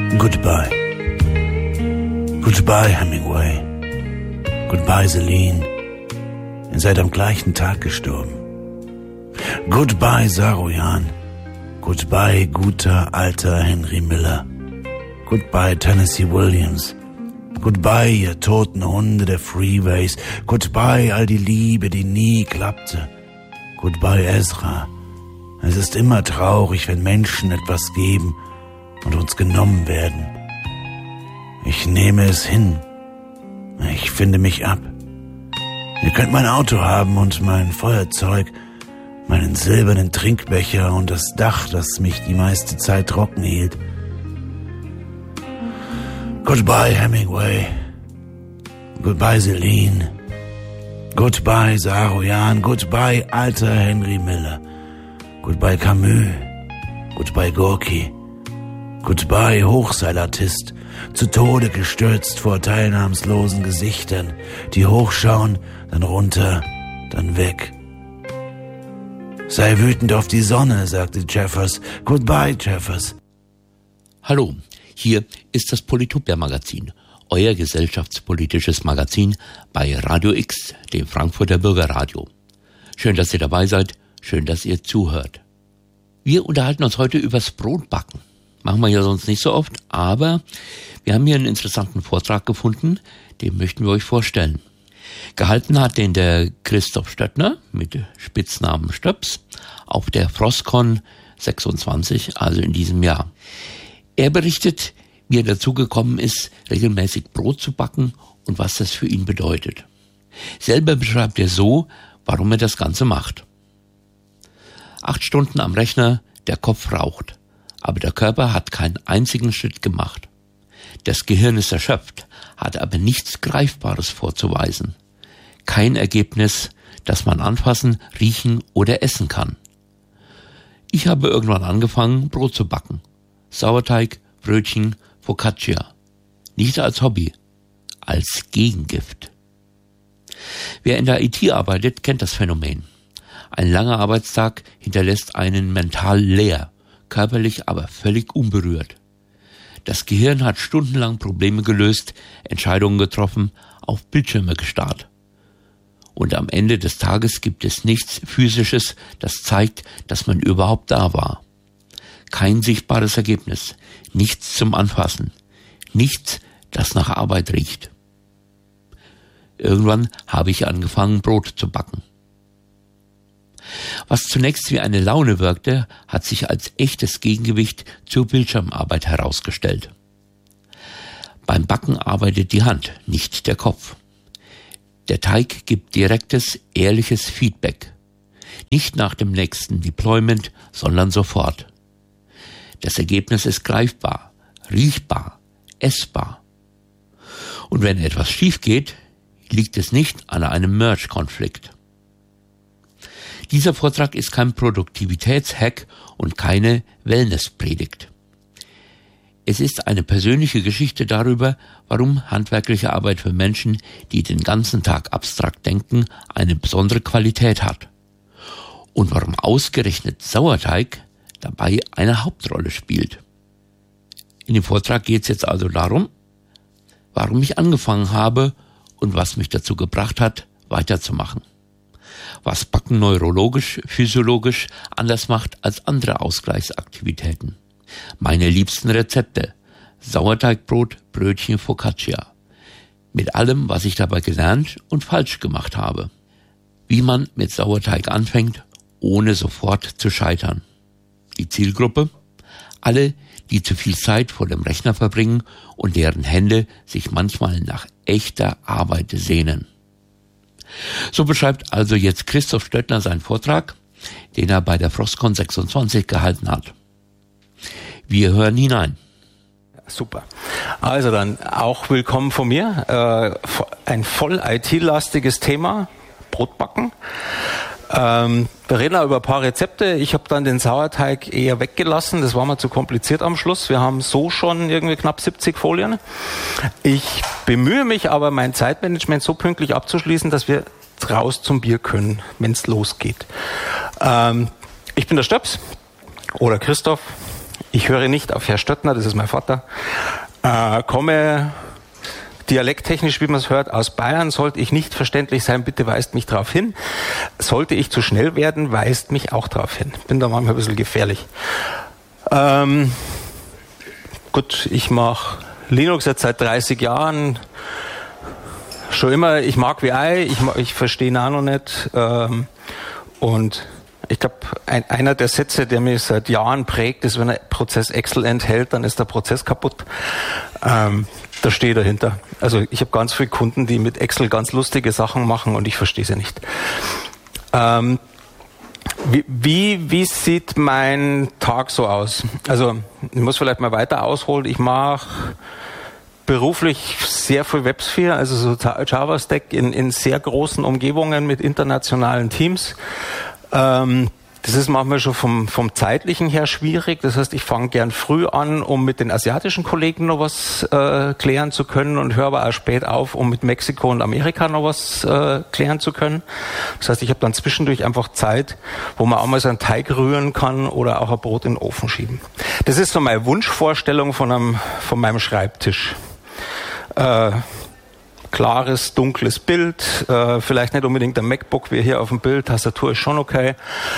Goodbye. Goodbye, Hemingway. Goodbye, Celine. Ihr seid am gleichen Tag gestorben. Goodbye, Saroyan. Goodbye, guter, alter Henry Miller. Goodbye, Tennessee Williams. Goodbye, ihr toten Hunde der Freeways. Goodbye, all die Liebe, die nie klappte. Goodbye, Ezra. Es ist immer traurig, wenn Menschen etwas geben und uns genommen werden. Ich nehme es hin. Ich finde mich ab. Ihr könnt mein Auto haben und mein Feuerzeug, meinen silbernen Trinkbecher und das Dach, das mich die meiste Zeit trocken hielt. Goodbye, Hemingway. Goodbye, Celine. Goodbye, Saroyan. Goodbye, alter Henry Miller. Goodbye, Camus. Goodbye, Gorky. Goodbye, Hochseilartist, zu Tode gestürzt vor teilnahmslosen Gesichtern, die hochschauen, dann runter, dann weg. Sei wütend auf die Sonne, sagte Jeffers. Goodbye, Jeffers. Hallo, hier ist das Politopia-Magazin, euer gesellschaftspolitisches Magazin bei Radio X, dem Frankfurter Bürgerradio. Schön, dass ihr dabei seid, schön, dass ihr zuhört. Wir unterhalten uns heute übers Brotbacken. Machen wir ja sonst nicht so oft, aber wir haben hier einen interessanten Vortrag gefunden, den möchten wir euch vorstellen. Gehalten hat den der Christoph Stöttner mit Spitznamen Stöps auf der Frostcon 26, also in diesem Jahr. Er berichtet, wie er dazu gekommen ist, regelmäßig Brot zu backen und was das für ihn bedeutet. Selber beschreibt er so, warum er das Ganze macht. 8 Stunden am Rechner, der Kopf raucht. Aber der Körper hat keinen einzigen Schritt gemacht. Das Gehirn ist erschöpft, hat aber nichts Greifbares vorzuweisen. Kein Ergebnis, das man anfassen, riechen oder essen kann. Ich habe irgendwann angefangen, Brot zu backen. Sauerteig, Brötchen, Focaccia. Nicht als Hobby, als Gegengift. Wer in der IT arbeitet, kennt das Phänomen. Ein langer Arbeitstag hinterlässt einen mental leer, körperlich aber völlig unberührt. Das Gehirn hat stundenlang Probleme gelöst, Entscheidungen getroffen, auf Bildschirme gestarrt. Und am Ende des Tages gibt es nichts Physisches, das zeigt, dass man überhaupt da war. Kein sichtbares Ergebnis, nichts zum Anfassen, nichts, das nach Arbeit riecht. Irgendwann habe ich angefangen, Brot zu backen. Was zunächst wie eine Laune wirkte, hat sich als echtes Gegengewicht zur Bildschirmarbeit herausgestellt. Beim Backen arbeitet die Hand, nicht der Kopf. Der Teig gibt direktes, ehrliches Feedback. Nicht nach dem nächsten Deployment, sondern sofort. Das Ergebnis ist greifbar, riechbar, essbar. Und wenn etwas schief geht, liegt es nicht an einem Merge-Konflikt. Dieser Vortrag ist kein Produktivitätshack und keine Wellnesspredigt. Es ist eine persönliche Geschichte darüber, warum handwerkliche Arbeit für Menschen, die den ganzen Tag abstrakt denken, eine besondere Qualität hat. Und warum ausgerechnet Sauerteig dabei eine Hauptrolle spielt. In dem Vortrag geht es jetzt also darum, warum ich angefangen habe und was mich dazu gebracht hat, weiterzumachen. Was Backen neurologisch, physiologisch anders macht als andere Ausgleichsaktivitäten. Meine liebsten Rezepte: Sauerteigbrot, Brötchen, Focaccia. Mit allem, was ich dabei gelernt und falsch gemacht habe. Wie man mit Sauerteig anfängt, ohne sofort zu scheitern. Die Zielgruppe: alle, die zu viel Zeit vor dem Rechner verbringen und deren Hände sich manchmal nach echter Arbeit sehnen. So beschreibt also jetzt Christoph Stöttner seinen Vortrag, den er bei der Frostcon 26 gehalten hat. Wir hören hinein. Super. Also dann auch willkommen von mir. Ein voll IT-lastiges Thema, Brotbacken. Wir reden auch über ein paar Rezepte. Ich habe dann den Sauerteig eher weggelassen. Das war mir zu kompliziert am Schluss. Wir haben so schon irgendwie knapp 70 Folien. Ich bemühe mich aber, mein Zeitmanagement so pünktlich abzuschließen, dass wir raus zum Bier können, wenn es losgeht. Ich bin der Stöps oder Christoph. ich höre nicht auf Herr Stöttner, das ist mein Vater, komme dialekttechnisch, wie man es hört, aus Bayern. Sollte ich nicht verständlich sein, bitte weist mich darauf hin. Sollte ich zu schnell werden, weist mich auch darauf hin. Bin da manchmal ein bisschen gefährlich. Gut, ich mache Linux jetzt seit 30 Jahren. Schon immer, ich mag VI, ich verstehe Nano nicht. Und ich glaube, einer der Sätze, der mich seit Jahren prägt, ist, wenn ein Prozess Excel enthält, dann ist der Prozess kaputt. Da stehe ich dahinter. Also ich habe ganz viele Kunden, die mit Excel ganz lustige Sachen machen und ich verstehe sie nicht. Wie sieht mein Tag so aus? Also ich muss vielleicht mal weiter ausholen. Ich mache beruflich sehr viel WebSphere, also so Java-Stack in sehr großen Umgebungen mit internationalen Teams. Das ist manchmal schon vom Zeitlichen her schwierig. Das heißt, ich fange gern früh an, um mit den asiatischen Kollegen noch was klären zu können und höre aber auch spät auf, um mit Mexiko und Amerika noch was klären zu können. Das heißt, ich habe dann zwischendurch einfach Zeit, wo man auch mal so einen Teig rühren kann oder auch ein Brot in den Ofen schieben. Das ist so meine Wunschvorstellung von meinem Schreibtisch. Klares, dunkles Bild, vielleicht nicht unbedingt ein MacBook wie hier auf dem Bild, Tastatur ist schon okay.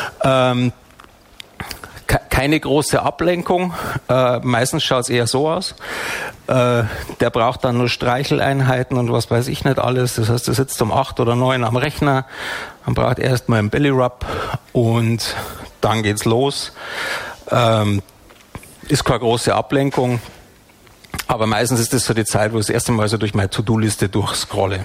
Keine große Ablenkung, meistens schaut es eher so aus. Der braucht dann nur Streicheleinheiten und was weiß ich nicht alles. Das heißt, er sitzt um 8 oder 9 am Rechner, man braucht erstmal einen Belly Rub und dann geht's los. Ist keine große Ablenkung. Aber meistens ist das so die Zeit, wo ich das erste Mal so durch meine To-Do-Liste durchscrolle.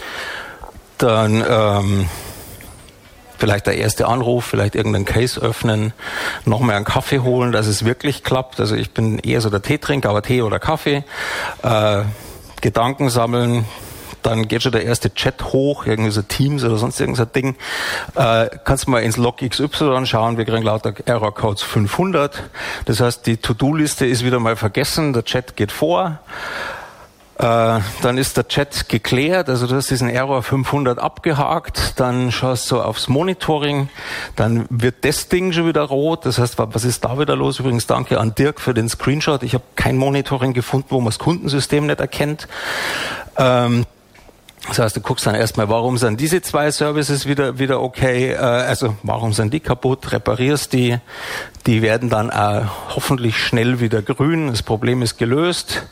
Dann vielleicht der erste Anruf, vielleicht irgendeinen Case öffnen, nochmal einen Kaffee holen, dass es wirklich klappt. Also ich bin eher so der Teetrinker, aber Tee oder Kaffee. Gedanken sammeln. Dann geht schon der erste Chat hoch, irgendwie so Teams oder sonst irgendein Ding. Kannst mal ins Log XY schauen, wir kriegen lauter Error-Codes 500. Das heißt, die To-Do-Liste ist wieder mal vergessen, der Chat geht vor. Dann ist der Chat geklärt, also du hast diesen Error 500 abgehakt, dann schaust du aufs Monitoring, dann wird das Ding schon wieder rot, das heißt, was ist da wieder los? Übrigens danke an Dirk für den Screenshot, ich habe kein Monitoring gefunden, wo man das Kundensystem nicht erkennt. Das heißt, du guckst dann erstmal, warum sind diese 2 Services wieder okay, also warum sind die kaputt, reparierst die werden dann hoffentlich schnell wieder grün, das Problem ist gelöst.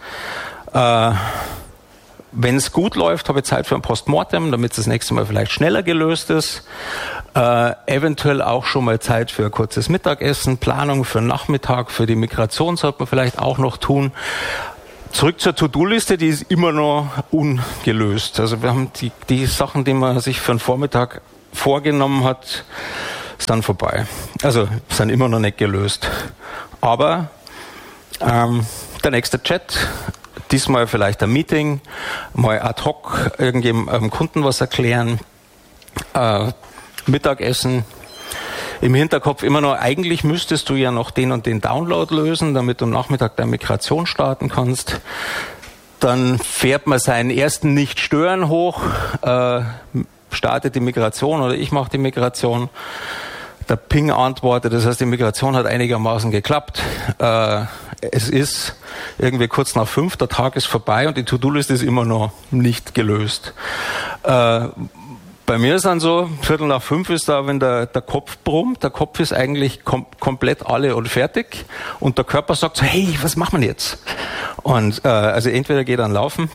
Wenn es gut läuft, habe ich Zeit für ein Postmortem, damit es das nächste Mal vielleicht schneller gelöst ist. Eventuell auch schon mal Zeit für ein kurzes Mittagessen, Planung für den Nachmittag, für die Migration sollte man vielleicht auch noch tun. Zurück zur To-Do-Liste, die ist immer noch ungelöst. Also wir haben die Sachen, die man sich für den Vormittag vorgenommen hat, ist dann vorbei. Also sind immer noch nicht gelöst. Aber der nächste Chat, diesmal vielleicht ein Meeting, mal ad hoc irgendjemandem Kunden was erklären, Mittagessen. Im Hinterkopf immer noch, eigentlich müsstest du ja noch den und den Download lösen, damit du am Nachmittag deine Migration starten kannst. Dann fährt man seinen ersten Nicht-Stören hoch, startet die Migration oder ich mache die Migration. Der Ping antwortet, das heißt, die Migration hat einigermaßen geklappt. Es ist irgendwie kurz nach 5, der Tag ist vorbei und die To-Do-Liste ist immer noch nicht gelöst. Bei mir ist dann so, 4:45 ist da, wenn der Kopf brummt. Der Kopf ist eigentlich komplett alle und fertig. Und der Körper sagt so, hey, was machen wir jetzt? Und also entweder geht dann laufen.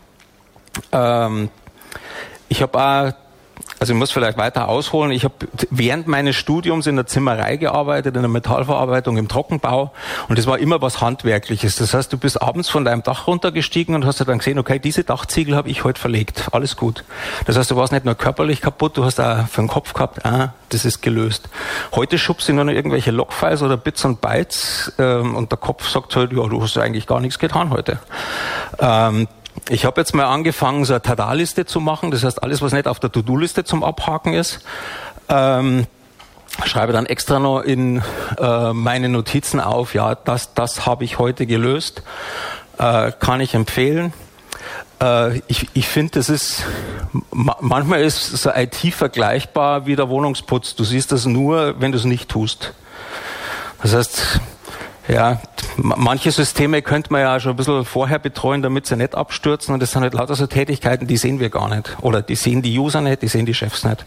Ich habe auch, also ich muss vielleicht weiter ausholen, ich habe während meines Studiums in der Zimmerei gearbeitet, in der Metallverarbeitung, im Trockenbau und das war immer was Handwerkliches. Das heißt, du bist abends von deinem Dach runtergestiegen und hast dann gesehen, okay, diese Dachziegel habe ich heute verlegt, alles gut. Das heißt, du warst nicht nur körperlich kaputt, du hast auch für den Kopf gehabt, das ist gelöst. Heute schubst du nur noch irgendwelche Logfiles oder Bits und Bytes und der Kopf sagt halt, ja, du hast eigentlich gar nichts getan heute. Ich habe jetzt mal angefangen, so eine Tada-Liste zu machen. Das heißt, alles, was nicht auf der To-Do-Liste zum Abhaken ist, schreibe dann extra noch in meine Notizen auf. Ja, das habe ich heute gelöst. Kann ich empfehlen. Ich finde, das ist, manchmal ist so IT vergleichbar wie der Wohnungsputz. Du siehst das nur, wenn du es nicht tust. Das heißt, Ja, manche Systeme könnte man ja schon ein bisschen vorher betreuen, damit sie nicht abstürzen. Und das sind halt lauter so Tätigkeiten, die sehen wir gar nicht. Oder die sehen die User nicht, die sehen die Chefs nicht.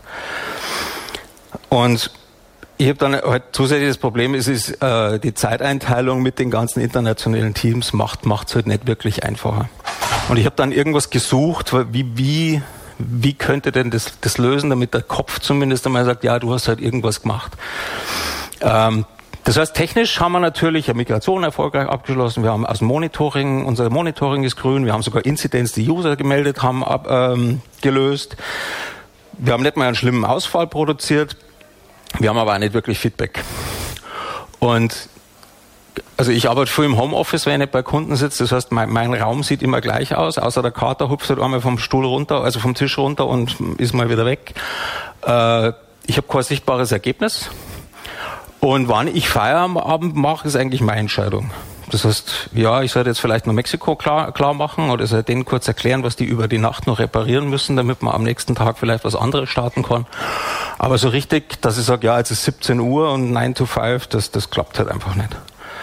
Und ich habe dann halt zusätzlich das Problem, es ist die Zeiteinteilung mit den ganzen internationalen Teams macht's halt nicht wirklich einfacher. Und ich habe dann irgendwas gesucht, wie könnte denn das lösen, damit der Kopf zumindest einmal sagt, ja, du hast halt irgendwas gemacht. Das heißt, technisch haben wir natürlich eine Migration erfolgreich abgeschlossen. Wir haben aus dem Monitoring, unser Monitoring ist grün. Wir haben sogar Inzidenz, die User gemeldet haben, gelöst. Wir haben nicht mal einen schlimmen Ausfall produziert. Wir haben aber auch nicht wirklich Feedback. Und also ich arbeite viel im Homeoffice, wenn ich nicht bei Kunden sitze. Das heißt, mein Raum sieht immer gleich aus, außer der Kater hupft halt einmal vom Stuhl runter, also vom Tisch runter und ist mal wieder weg. Ich habe kein sichtbares Ergebnis. Und wann ich Feierabend mache, ist eigentlich meine Entscheidung. Das heißt, ja, ich sollte jetzt vielleicht noch Mexiko klar machen oder soll denen kurz erklären, was die über die Nacht noch reparieren müssen, damit man am nächsten Tag vielleicht was anderes starten kann. Aber so richtig, dass ich sage, ja, jetzt ist 17 Uhr und 9 to 5, das klappt halt einfach nicht.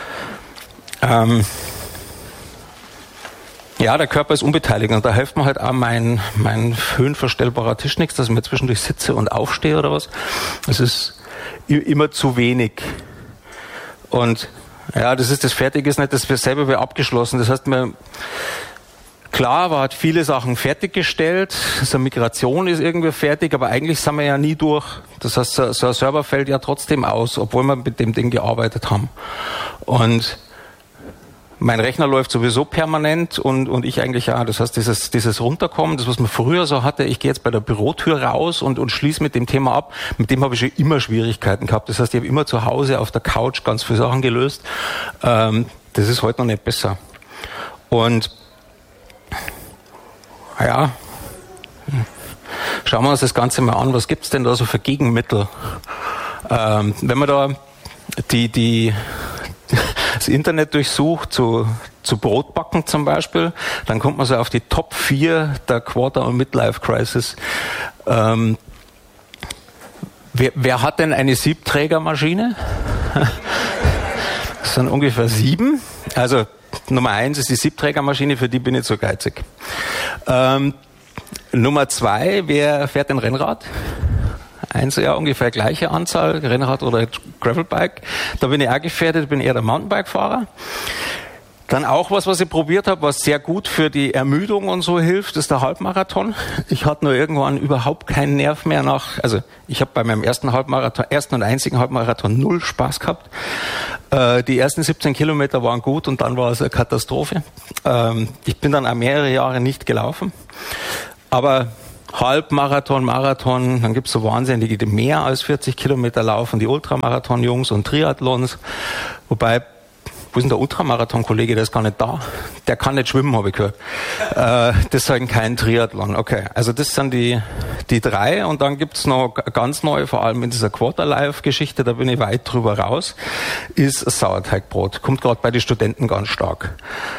Ja, der Körper ist unbeteiligt und da hilft mir halt auch mein höhenverstellbarer Tisch nichts, dass ich mir zwischendurch sitze und aufstehe oder was. Das ist immer zu wenig. Und ja, das Fertige ist nicht, dass wir selber wieder abgeschlossen. Das heißt, klar, man hat viele Sachen fertiggestellt, so eine Migration ist irgendwie fertig, aber eigentlich sind wir ja nie durch. Das heißt, so ein Server fällt ja trotzdem aus, obwohl wir mit dem Ding gearbeitet haben. Und mein Rechner läuft sowieso permanent und ich eigentlich ja. Das heißt, dieses Runterkommen, das was man früher so hatte, ich gehe jetzt bei der Bürotür raus und schließe mit dem Thema ab, mit dem habe ich schon immer Schwierigkeiten gehabt. Das heißt, ich habe immer zu Hause auf der Couch ganz viele Sachen gelöst. Das ist heute noch nicht besser. Und ja, schauen wir uns das Ganze mal an. Was gibt's denn da so für Gegenmittel? Wenn man da das Internet durchsucht, zu Brotbacken zum Beispiel, dann kommt man so auf die Top 4 der Quarter- und Midlife-Crisis. Wer hat denn eine Siebträgermaschine? Das sind ungefähr 7. Also Nummer 1 ist die Siebträgermaschine, für die bin ich zu geizig. Nummer 2, wer fährt ein Rennrad? Ja, ungefähr gleiche Anzahl, Rennrad oder Gravelbike. Da bin ich auch gefährdet, bin eher der Mountainbike-Fahrer. Dann auch was ich probiert habe, was sehr gut für die Ermüdung und so hilft, ist der Halbmarathon. Ich hatte nur irgendwann überhaupt keinen Nerv mehr ich habe bei meinem ersten und einzigen Halbmarathon 0 Spaß gehabt. Die ersten 17 Kilometer waren gut und dann war es eine Katastrophe. Ich bin dann auch mehrere Jahre nicht gelaufen. Aber Halbmarathon, Marathon, dann gibt's so Wahnsinnige, die mehr als 40 Kilometer laufen, die Ultramarathon-Jungs und Triathlons. Wobei, wo ist denn der Ultramarathon-Kollege, der ist gar nicht da. Der kann nicht schwimmen, habe ich gehört. Das ist kein Triathlon. Okay, also das sind die 3 und dann gibt's noch ganz neu, vor allem in dieser Quarterlife-Geschichte, da bin ich weit drüber raus, ist Sauerteigbrot. Kommt gerade bei den Studenten ganz stark.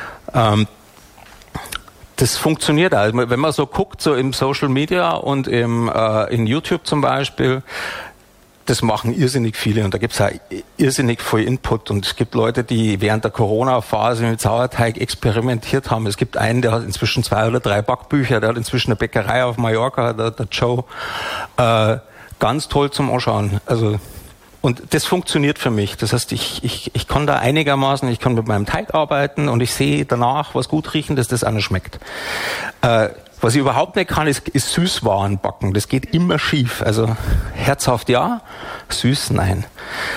Das funktioniert also, wenn man so guckt, so im Social Media und in YouTube zum Beispiel, das machen irrsinnig viele und da gibt's auch irrsinnig viel Input und es gibt Leute, die während der Corona-Phase mit Sauerteig experimentiert haben. Es gibt einen, der hat inzwischen 2 oder 3 Backbücher, der hat inzwischen eine Bäckerei auf Mallorca, der Joe. Ganz toll zum Anschauen. Also und das funktioniert für mich. Das heißt, ich kann da einigermaßen, ich kann mit meinem Teig arbeiten und ich sehe danach, was gut riechen, dass das auch nicht schmeckt. Was ich überhaupt nicht kann, ist Süßwaren backen. Das geht immer schief. Also herzhaft ja, süß nein.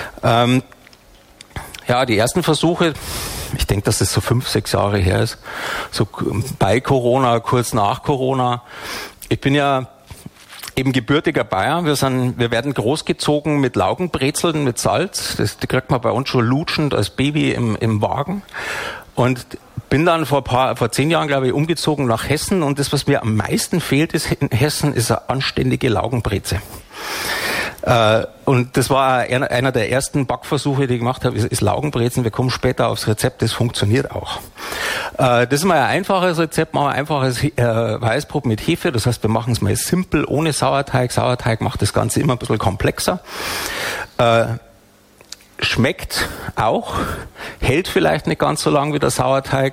Ja, die ersten Versuche, ich denke, dass das so 5, 6 Jahre her ist, so bei Corona, kurz nach Corona. Ich bin ja eben gebürtiger Bayer. Wir werden großgezogen mit Laugenbrezeln, mit Salz. Die kriegt man bei uns schon lutschend als Baby im Wagen. Und bin dann vor 10 Jahren, glaube ich, umgezogen nach Hessen. Und das, was mir am meisten fehlt in Hessen, ist eine anständige Laugenbreze. Und das war einer der ersten Backversuche, die ich gemacht habe, ist Laugenbrezen. Wir kommen später aufs Rezept, das funktioniert auch. Das ist mal ein einfaches Rezept, machen wir ein einfaches Weißbrot mit Hefe. Das heißt, wir machen es mal simpel, ohne Sauerteig. Sauerteig macht das Ganze immer ein bisschen komplexer. schmeckt auch, hält vielleicht nicht ganz so lang wie der Sauerteig.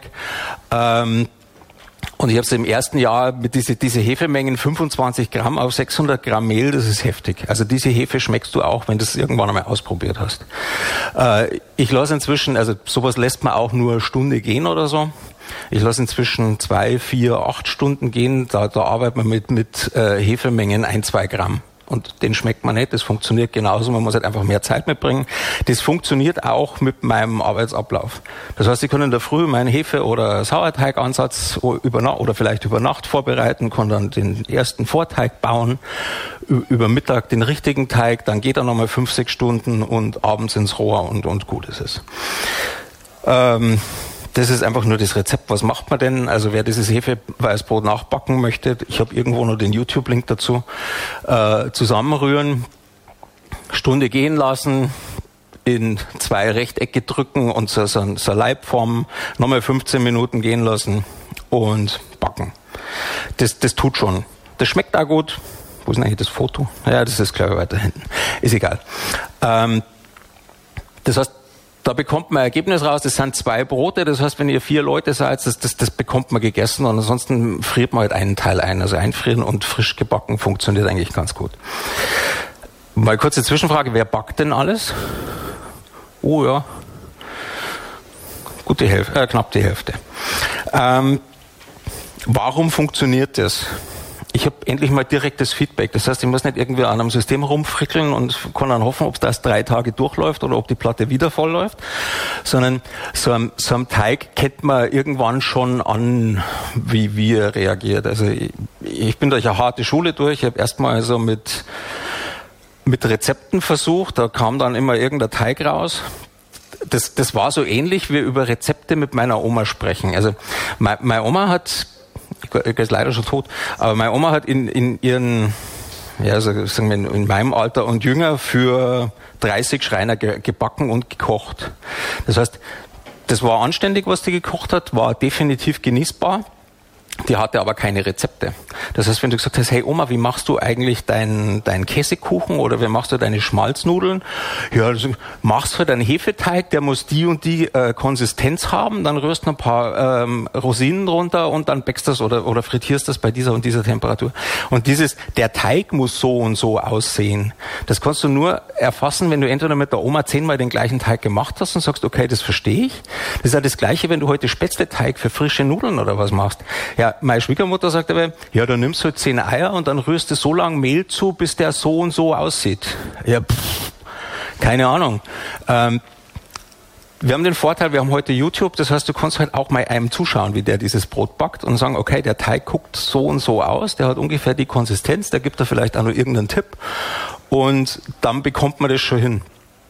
Und ich habe es im ersten Jahr mit diese Hefemengen 25 Gramm auf 600 Gramm Mehl, das ist heftig. Also diese Hefe schmeckst du auch, wenn du es irgendwann einmal ausprobiert hast. Ich lasse inzwischen, also sowas lässt man auch nur eine Stunde gehen oder so. Ich lasse inzwischen 2, 4, 8 Stunden gehen. Da arbeitet man mit Hefemengen 1-2 Gramm. Und den schmeckt man nicht, das funktioniert genauso, man muss halt einfach mehr Zeit mitbringen. Das funktioniert auch mit meinem Arbeitsablauf. Das heißt, ich kann in der Früh meinen Hefe- oder Sauerteigansatz oder vielleicht über Nacht vorbereiten, kann dann den ersten Vorteig bauen, über Mittag den richtigen Teig, dann geht er nochmal 5-6 Stunden und abends ins Rohr und gut ist es. Das ist einfach nur das Rezept. Was macht man denn? Also wer dieses Hefeweißbrot nachbacken möchte, ich habe irgendwo noch den YouTube-Link dazu, zusammenrühren, Stunde gehen lassen, in 2 Rechtecke drücken und so Leibform, nochmal 15 Minuten gehen lassen und backen. Das tut schon. Das schmeckt auch gut. Wo ist denn eigentlich das Foto? Ja, das ist glaube ich weiter hinten. Ist egal. Das heißt, da bekommt man ein Ergebnis raus, das sind 2 Brote, das heißt, wenn ihr 4 Leute seid, das bekommt man gegessen und ansonsten friert man halt einen Teil ein. Also einfrieren und frisch gebacken funktioniert eigentlich ganz gut. Mal kurze Zwischenfrage, wer backt denn alles? Oh ja, gute Hälfte, knapp die Hälfte. Warum funktioniert das? Ich habe endlich mal direktes Feedback. Das heißt, ich muss nicht irgendwie an einem System rumfrickeln und kann dann hoffen, ob das 3 Tage durchläuft oder ob die Platte wieder voll läuft. Sondern so ein Teig kennt man irgendwann schon an, wie er reagiert. Also ich bin durch eine harte Schule durch. Ich habe erstmal so mit Rezepten versucht. Da kam dann immer irgendein Teig raus. Das war so ähnlich wie über Rezepte mit meiner Oma sprechen. Also meine Oma hat... Ich ist leider schon tot, aber meine Oma hat in ihren, ja, sagen wir in meinem Alter und jünger für 30 Schreiner gebacken und gekocht. Das heißt, das war anständig, was die gekocht hat, war definitiv genießbar. Die hatte aber keine Rezepte. Das heißt, wenn du gesagt hast, hey Oma, wie machst du eigentlich deinen Käsekuchen oder wie machst du deine Schmalznudeln? Ja, also machst halt einen Hefeteig, der muss die und die Konsistenz haben, dann rührst du ein paar Rosinen drunter und dann backst das oder frittierst das bei dieser und dieser Temperatur. Und der Teig muss so und so aussehen. Das kannst du nur erfassen, wenn du entweder mit der Oma 10-mal den gleichen Teig gemacht hast und sagst, okay, das verstehe ich. Das ist ja das Gleiche, wenn du heute Spätzleteig für frische Nudeln oder was machst. Ja, meine Schwiegermutter sagt aber, ja, dann nimmst du halt 10 Eier und dann rührst du so lange Mehl zu, bis der so und so aussieht. Ja, keine Ahnung. Wir haben den Vorteil, wir haben heute YouTube, das heißt, du kannst halt auch mal einem zuschauen, wie der dieses Brot backt und sagen, okay, der Teig guckt so und so aus, der hat ungefähr die Konsistenz, der gibt da vielleicht auch noch irgendeinen Tipp und dann bekommt man das schon hin.